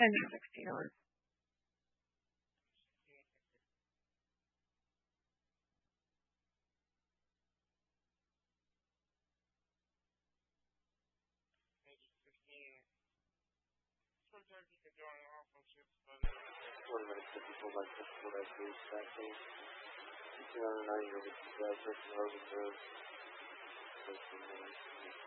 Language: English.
10 or 16 hours. Minutes before my typical activity vaccine. 290 over 2000 road.